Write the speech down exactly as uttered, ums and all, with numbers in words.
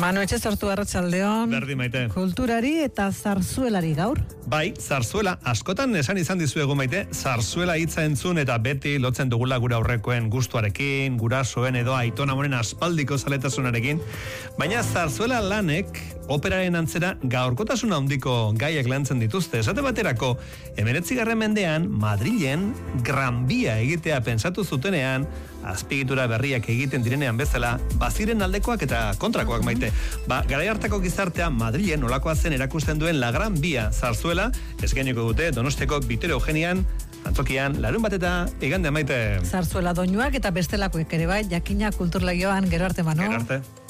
Manu etxe sortu arratsaldeon. Berdi Maite. Kulturari eta zarzuelari gaur. Bai, zarzuela, askotan esan izan dizuegu Maite, zarzuela hitza entzun eta beti lotzen dugula gura aurrekoen gustuarekin, gurasoen edo aitona moren aspaldiko zaletasunarekin, baina zarzuela lanek operaren antzera gaurkotasun handiko gaiak lantzen dituzte. Esate baterako, hemeretzigarren mendean Madrilen Gran Via egitea pentsatu zutenean, azpiegitura berriak egiten direnean bezala, baziren aldekoak eta kontrakoak Maite. Ba, garai hartako gizartea Madrilen nolakoa zen erakusten duen La Gran Via zarzuela, eskainiko dute Donostiako Vittorio Eugenian, antzokian, larun bat eta igande Maite. Zarzuela doinuak eta bestelakoek ere bai, jakina kulturlegioan gero arte Manu. Gero arte.